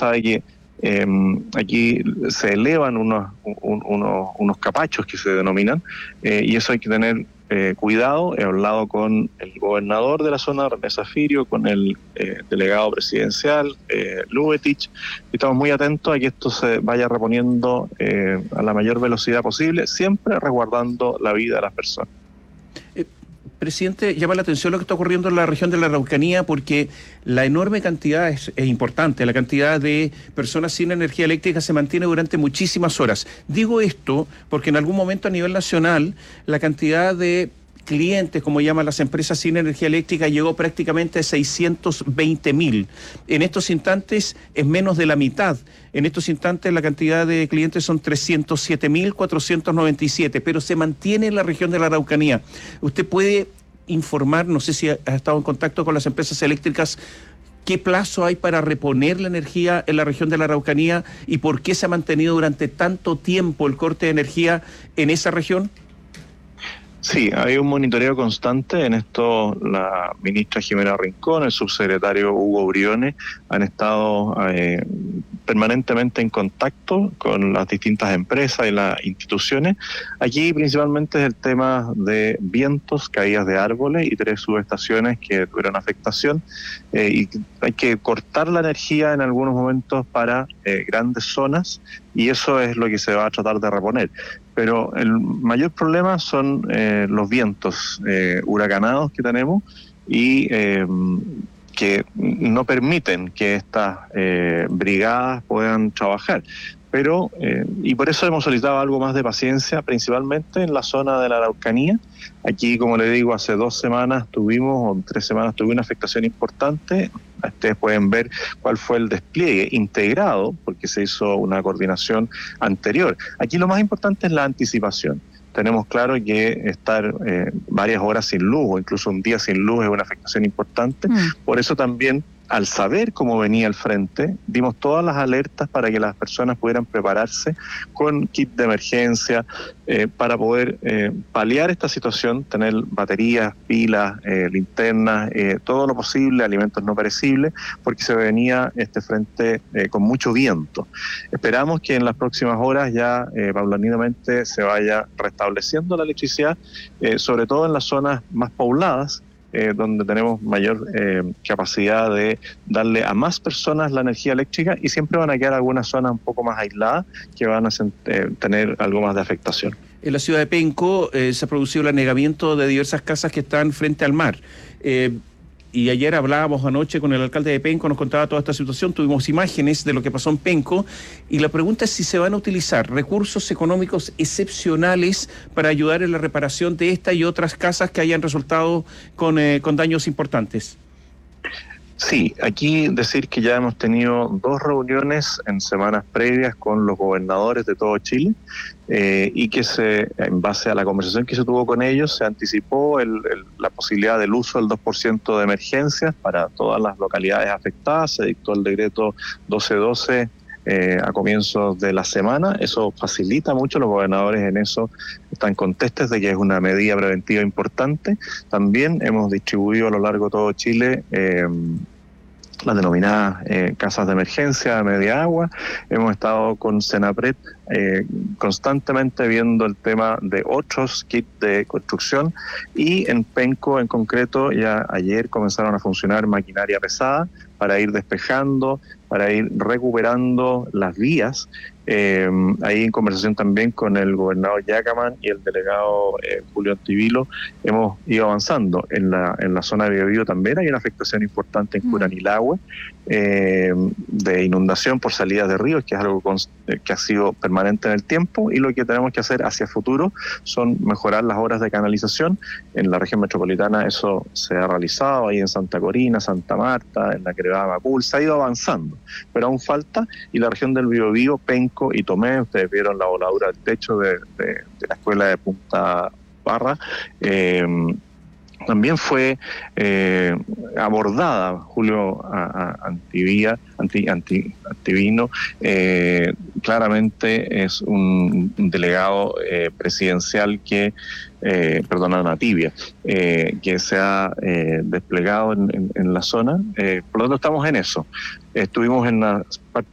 sabe que aquí se elevan unos capachos que se denominan, y eso hay que tener cuidado. He hablado con el gobernador de la zona, René Zafirio, con el delegado presidencial, Lubetich, y estamos muy atentos a que esto se vaya reponiendo a la mayor velocidad posible, siempre resguardando la vida de las personas. Presidente, llama la atención lo que está ocurriendo en la región de la Araucanía, porque la enorme cantidad es importante, la cantidad de personas sin energía eléctrica se mantiene durante muchísimas horas. Digo esto porque en algún momento a nivel nacional la cantidad de clientes, como llaman las empresas sin energía eléctrica, llegó prácticamente a 620.000. En estos instantes es menos de la mitad. En estos instantes la cantidad de clientes son 307.497, pero se mantiene en la región de la Araucanía. ¿Usted puede informar, no sé si ha estado en contacto con las empresas eléctricas, qué plazo hay para reponer la energía en la región de la Araucanía y por qué se ha mantenido durante tanto tiempo el corte de energía en esa región? Sí, hay un monitoreo constante en esto. La ministra Jimena Rincón, el subsecretario Hugo Briones han estado permanentemente en contacto con las distintas empresas y las instituciones. Aquí principalmente es el tema de vientos, caídas de árboles y 3 subestaciones que tuvieron afectación, y hay que cortar la energía en algunos momentos para grandes zonas, y eso es lo que se va a tratar de reponer. Pero el mayor problema son los vientos huracanados que tenemos y que no permiten que estas brigadas puedan trabajar. Pero, y por eso hemos solicitado algo más de paciencia, principalmente en la zona de la Araucanía. Aquí, como le digo, hace 2 semanas o 3 semanas tuve una afectación importante. Ustedes pueden ver cuál fue el despliegue integrado, porque se hizo una coordinación anterior. Aquí lo más importante es la anticipación. Tenemos claro que estar varias horas sin luz o incluso un día sin luz es una afectación importante. Por eso también, al saber cómo venía el frente, dimos todas las alertas para que las personas pudieran prepararse con kit de emergencia para poder paliar esta situación, tener baterías, pilas, linternas, todo lo posible, alimentos no perecibles, porque se venía este frente con mucho viento. Esperamos que en las próximas horas ya paulatinamente se vaya restableciendo la electricidad, sobre todo en las zonas más pobladas, donde tenemos mayor capacidad de darle a más personas la energía eléctrica, y siempre van a quedar algunas zonas un poco más aisladas que van a tener algo más de afectación. En la ciudad de Penco se ha producido el anegamiento de diversas casas que están frente al mar. Y ayer hablábamos anoche con el alcalde de Penco, nos contaba toda esta situación, tuvimos imágenes de lo que pasó en Penco, y la pregunta es si se van a utilizar recursos económicos excepcionales para ayudar en la reparación de esta y otras casas que hayan resultado con daños importantes. Sí, aquí decir que ya hemos tenido 2 reuniones en semanas previas con los gobernadores de todo Chile, y que en base a la conversación que se tuvo con ellos, se anticipó la posibilidad del uso del 2% de emergencias para todas las localidades afectadas. Se dictó el decreto 1212 a comienzos de la semana. Eso facilita mucho, los gobernadores en eso están contestes de que es una medida preventiva importante. También hemos distribuido a lo largo de todo Chile las denominadas casas de emergencia de media agua. Hemos estado con Senapred constantemente viendo el tema de otros kits de construcción, y en Penco en concreto ya ayer comenzaron a funcionar maquinaria pesada para ir despejando, para ir recuperando las vías. Ahí en conversación también con el gobernador Yacaman y el delegado Julio Antivilo hemos ido avanzando. En la zona de Biobío también hay una afectación importante en Curanilahue, de inundación por salidas de ríos, que es algo que ha sido permanente en el tiempo, y lo que tenemos que hacer hacia futuro son mejorar las obras de canalización. En la región metropolitana eso se ha realizado, ahí en Santa Corina, Santa Marta, en la Quebrada Macul, se ha ido avanzando, pero aún falta. Y la región del Biobío, Penco y Tomé, ustedes vieron la voladura del techo de la escuela de Punta Barra, también fue abordada. Julio Antivino claramente es un delegado presidencial Nativia, que se ha desplegado en la zona. Por lo tanto, estamos en eso. Estuvimos en la parte